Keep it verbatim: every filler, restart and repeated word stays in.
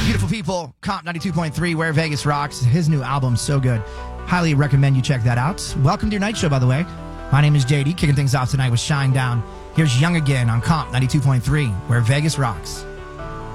Beautiful people, Comp ninety-two point three, Where Vegas Rocks. His new album, so good. Highly recommend you check that out. Welcome to your night show, by the way. My name is J D, kicking things off tonight with Shine Down. Here's Young Again on Comp ninety-two point three, Where Vegas Rocks.